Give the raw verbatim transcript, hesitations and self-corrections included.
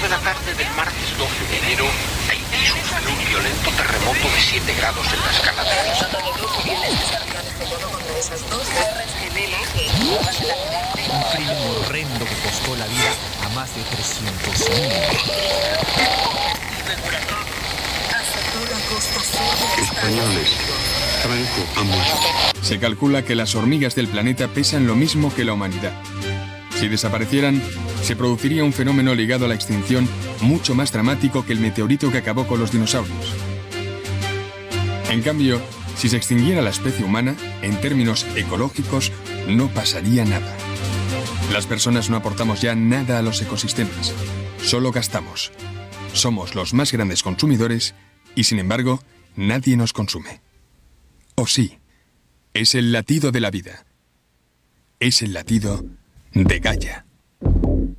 de la tarde del martes doce de enero, Haití sufrió un violento terremoto de siete grados en la escala de Richter. Un crimen horrendo que costó la vida a más de trescientos mil. Españoles, Franco ha muerto. Se calcula que las hormigas del planeta pesan lo mismo que la humanidad. Si desaparecieran, se produciría un fenómeno ligado a la extinción mucho más dramático que el meteorito que acabó con los dinosaurios. En cambio, si se extinguiera la especie humana, en términos ecológicos, no pasaría nada. Las personas no aportamos ya nada a los ecosistemas, solo gastamos. Somos los más grandes consumidores y, sin embargo, nadie nos consume. ¿O sí? Es el latido de la vida. Es el latido de Gaia.